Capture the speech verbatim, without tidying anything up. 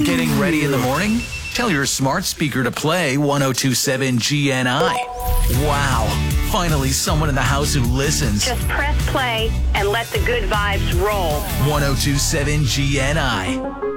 Getting ready in the morning? Tell your smart speaker to play one oh two point seven G N I. Wow, finally someone in the house who listens. Just press play and let the good vibes roll. one oh two point seven G N I.